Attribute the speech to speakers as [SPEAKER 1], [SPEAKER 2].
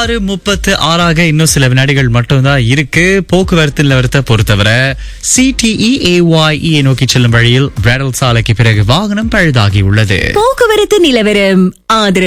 [SPEAKER 1] 6:36 இன்னும் சில வினாடிகள் மட்டும்தான் இருக்கு. போக்குவரத்து நிலவரத்தை பொறுத்தவரை CTEAYE நோக்கி செல்லும் வழியில் பிராடல் சாலைக்கு பிறகு வாகனம் பழுதாகி உள்ளது.
[SPEAKER 2] போக்குவரத்து நிலவரம் ஆதரவு